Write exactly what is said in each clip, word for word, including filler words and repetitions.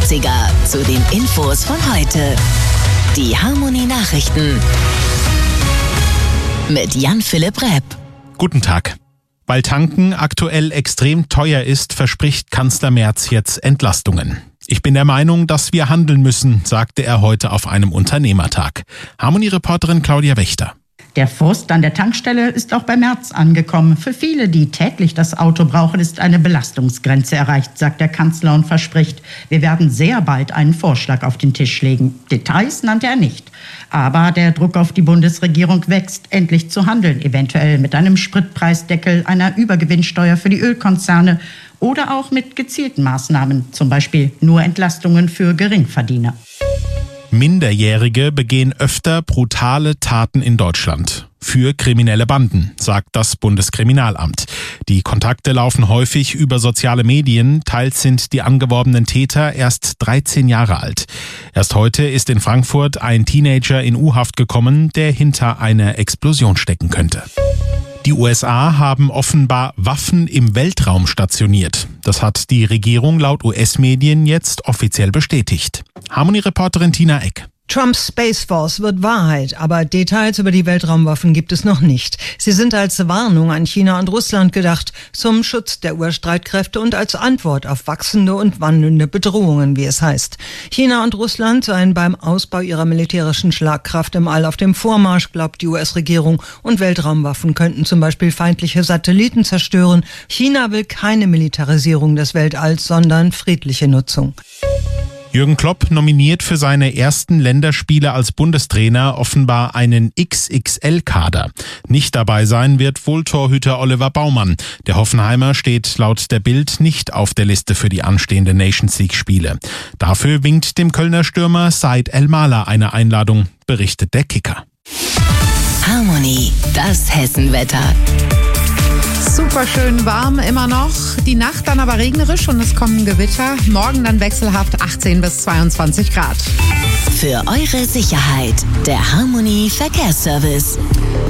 neunziger zu den Infos von heute. Die Harmonie-Nachrichten mit Jan-Philipp Repp. Guten Tag. Weil Tanken aktuell extrem teuer ist, verspricht Kanzler Merz jetzt Entlastungen. Ich bin der Meinung, dass wir handeln müssen, sagte er heute auf einem Unternehmertag. Harmonie-Reporterin Claudia Wächter. Der Frust an der Tankstelle ist auch bei Merz angekommen. Für viele, die täglich das Auto brauchen, ist eine Belastungsgrenze erreicht, sagt der Kanzler und verspricht, wir werden sehr bald einen Vorschlag auf den Tisch legen. Details nannte er nicht. Aber der Druck auf die Bundesregierung wächst, endlich zu handeln, eventuell mit einem Spritpreisdeckel, einer Übergewinnsteuer für die Ölkonzerne oder auch mit gezielten Maßnahmen, zum Beispiel nur Entlastungen für Geringverdiener. Minderjährige begehen öfter brutale Taten in Deutschland. Für kriminelle Banden, sagt das Bundeskriminalamt. Die Kontakte laufen häufig über soziale Medien. Teils sind die angeworbenen Täter erst dreizehn Jahre alt. Erst heute ist in Frankfurt ein Teenager in U-Haft gekommen, der hinter einer Explosion stecken könnte. Die U S A haben offenbar Waffen im Weltraum stationiert. Das hat die Regierung laut U S-Medien jetzt offiziell bestätigt. Harmonie-Reporterin Tina Eck. Trumps Space Force wird Wahrheit, aber Details über die Weltraumwaffen gibt es noch nicht. Sie sind als Warnung an China und Russland gedacht, zum Schutz der Urstreitkräfte und als Antwort auf wachsende und wandelnde Bedrohungen, wie es heißt. China und Russland seien beim Ausbau ihrer militärischen Schlagkraft im All auf dem Vormarsch, glaubt die U S-Regierung, und Weltraumwaffen könnten zum Beispiel feindliche Satelliten zerstören. China will keine Militarisierung des Weltalls, sondern friedliche Nutzung. Jürgen Klopp nominiert für seine ersten Länderspiele als Bundestrainer offenbar einen X X L-Kader. Nicht dabei sein wird wohl Torhüter Oliver Baumann. Der Hoffenheimer steht laut der Bild nicht auf der Liste für die anstehenden Nations League-Spiele. Dafür winkt dem Kölner Stürmer Said El-Maler eine Einladung, berichtet der Kicker. Harmonie, das Hessenwetter. Super schön warm immer noch. Die Nacht dann aber regnerisch und es kommen Gewitter. Morgen dann wechselhaft achtzehn bis zweiundzwanzig Grad. Für eure Sicherheit, der Harmonie Verkehrsservice.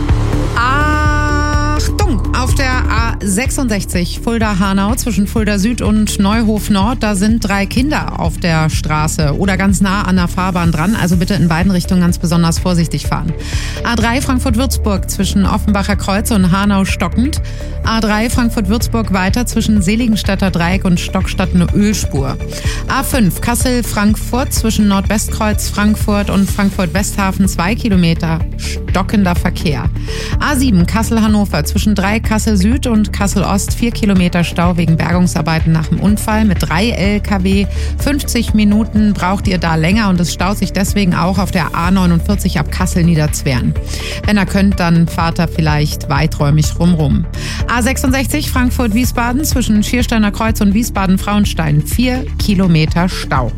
Achtung! Auf der A sechsundsechzig Fulda-Hanau zwischen Fulda Süd und Neuhof Nord, da sind drei Kinder auf der Straße oder ganz nah an der Fahrbahn dran. Also bitte in beiden Richtungen ganz besonders vorsichtig fahren. A drei Frankfurt-Würzburg zwischen Offenbacher Kreuz und Hanau stockend. A drei Frankfurt-Würzburg weiter zwischen Seligenstädter Dreieck und Stockstadt eine Ölspur. A fünf Kassel-Frankfurt zwischen Nordwestkreuz Frankfurt und Frankfurt-Westhafen zwei Kilometer stockender Verkehr. A sieben Kassel-Hannover zwischen drei Kassel Süd und Kassel Ost vier Kilometer Stau wegen Bergungsarbeiten nach dem Unfall mit drei L K W. fünfzig Minuten braucht ihr da länger und es staut sich deswegen auch auf der A neunundvierzig ab Kassel-Niederzwern. Wenn ihr könnt, dann fahrt ihr vielleicht weiträumig rumrum. A sechsundsechzig Frankfurt-Wiesbaden zwischen Schiersteiner Kreuz und Wiesbaden-Frauenstein vier Kilometer Stau.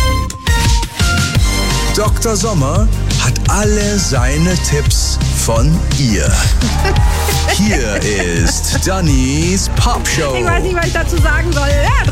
Doktor Sommer hat alle seine Tipps von ihr. Hier ist Dannys Popshow. Ich weiß nicht, was ich dazu sagen soll. Ja.